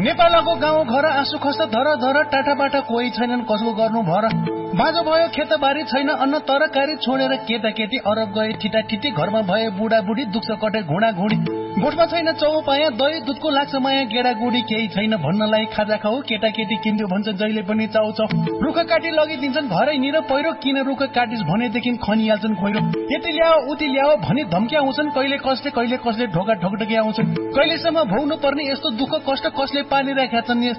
नेपालको गाउँ घर आँसु खस्दा धर धर टाटाबाट कोही छैनन् कसको गर्नु भर बाँझो भयो खेतबारी छैन अन्न तरकारी छोडेर केटाकेटी अरब गए ठिटा ठिटी घरमा भए बुढाबुढी दुख्छ कटे घुँडा घुँडी गोठमा छैन चौपाया दही दुधको लाग्छ माया गेडागुडी केही छैन भन्नलाई खाजा खाऊ केटाकेटी किन्थ्यो भन्छ जहिले पनि चाउ चाउ रुख काटी लगिदिन्छन् घरै निर पहिरो किन रुख काटिस भनेदेखि खनिहाल्छन् खोइरो यति ल्याओ उति ल्याओ भनी धम्क्या आउँछन् कहिले कसले ढोका ठोकटके आउँछन् कहिलेसम्म भोग्नु पर्ने यस्तो दुःख कष्ट कसले पालिराखेका छन्